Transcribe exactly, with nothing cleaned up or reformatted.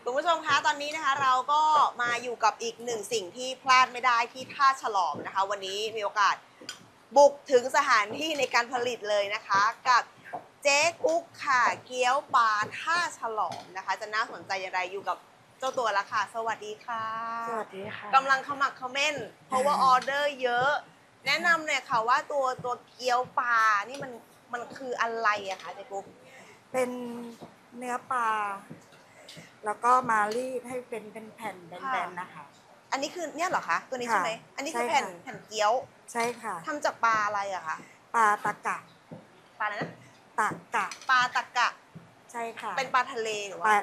คุณผู้ชมคะตอนนี้นะคะเราก็มาอยู่กับอีกหนึ่งสิ่งที่พลาดไม่ได้ที่ท่าฉลอมนะคะวันนี้มีโอกาสบุกถึงสถานที่ในการผลิตเลยนะคะกับเจ๊กุ๊กค่ะเกี๊ยวปลาท่าฉลอมนะคะจะน่าสนใจอย่างไรอยู่กับเจ้าตัวละค่ะสวัสดีค่ะสวัสดีค่ะกำลังขมักเขม้นเพราะว่าออเดอร์เยอะแนะนำหน่อยค่ะว่าตัวตัวเกี๊ยวปลานี่มันมันคืออะไรอะคะเจ๊กุ๊กเป็นเนื้อปลาแล้วก็มารีดให้เป็นเป็นแผ่นแบนๆนะคะอันนี้คือเนี่ยเหรอคะตัวนี้ใช่ไหมอันนี้คือแผ่นแผ่นเกี๊ยวใช่ค่ะทำจากปลาอะไรอะคะปลาตะกะปลาอะไรนะตะกะปลาตะกะใช่ค่ะเป็นปลาทะเลหรือว่าปลา